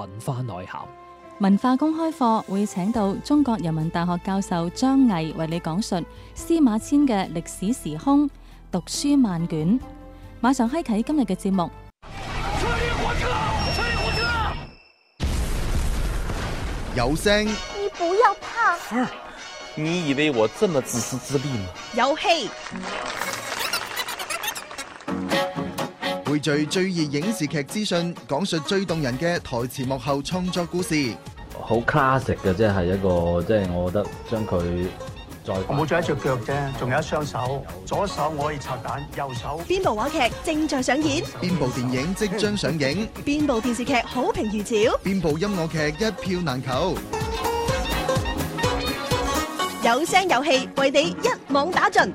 文化內涵。 文化公開課會請到中國人民大學教授張毅為你講述司馬遷嘅歷史時空，讀書萬卷。馬上開啟今日嘅節目。 有聲， 你不要怕。 你以為我這麼自私自利嗎？ 有戲， 匯聚最熱影視劇資訊，講述最動人嘅台前幕後創作故事。 好 classic 嘅，即係一個，即係我覺得將佢再我冇咗一隻腳啫，仲有一雙手，左手我可以拆彈，右手。 邊部話劇正在上演？ 邊部電影即將上映？ 邊部電視劇好評如潮？ 邊部音樂劇一票難求？ 有聲有戲，為你一網打盡。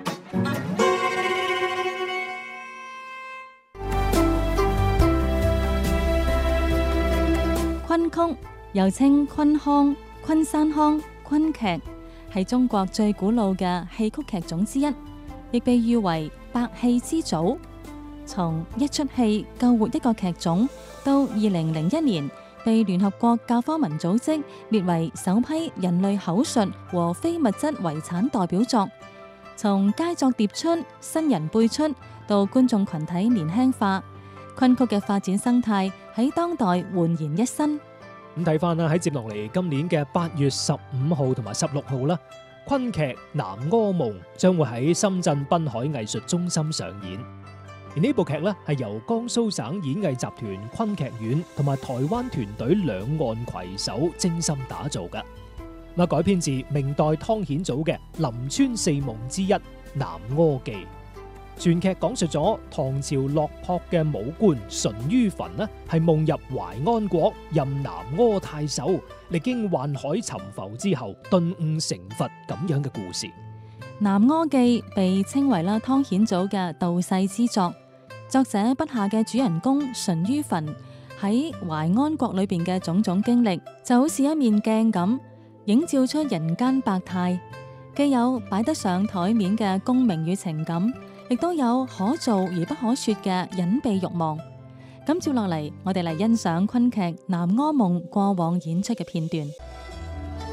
昆曲又稱昆腔、昆山腔、昆劇，係中國最古老嘅戲曲劇種之一，亦被譽為百戲之祖。從一出戲救活一個劇種，到2001年被聯合國教科文組織列為首批人類口述和非物質遺產代表作，從佳作迭出、新人輩出，到觀眾群體年輕化，昆曲嘅發展生態喺當代煥然一新。 咁睇翻啦，喺接落嚟今年嘅8月15號同埋16號啦，昆劇《南柯夢》將會喺深圳濱海藝術中心上演。而呢部劇咧係由江蘇省演藝集團昆劇院同埋台灣團隊兩岸攜手精心打造嘅。咁改編自明代湯顯祖嘅《臨川四夢之一》《南柯記》。全劇講述咗唐朝落魄嘅武官淳于棼呢，係夢入淮安國任南柯太守，歷經宦海沉浮之後頓悟成佛咁樣嘅故事。 《南柯記》被稱為湯顯祖嘅道世之作，作者筆下嘅主人公淳于棼喺淮安國裏邊嘅種種經歷，就好似一面鏡咁，映照出人間百態，既有擺得上台面嘅功名與情感，亦都有可做而不可說嘅隱秘慾望。咁接落嚟，我哋嚟欣賞昆劇《南柯夢》過往演出嘅片段。